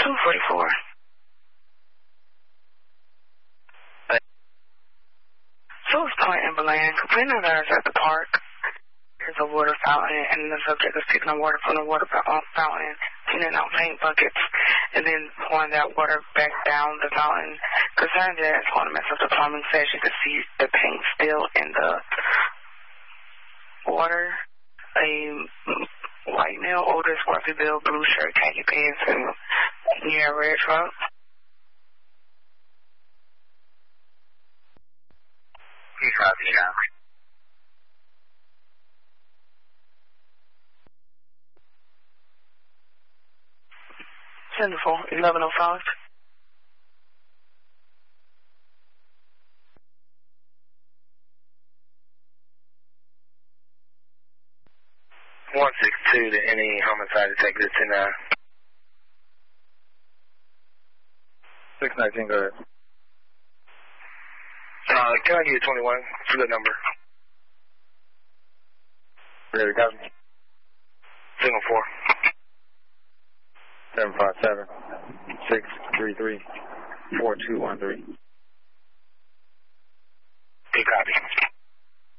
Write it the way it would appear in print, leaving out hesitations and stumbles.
244. Source Point in Belen. Complaining others at the park. There's a water fountain, and the subject is taking the water from the water fountain, cleaning out paint buckets, and then pouring that water back down the fountain. Concerned that it's going to mess up the plumbing, says you can see the paint still in the water. A white male, older, swarthy build, blue shirt, khaki pants, and near a red truck. He copy now. 1105. (162) to any homicide detected in 619, go ahead. Can I get 21 for the number? Ready, copy. Signal 4. 757-633-4213.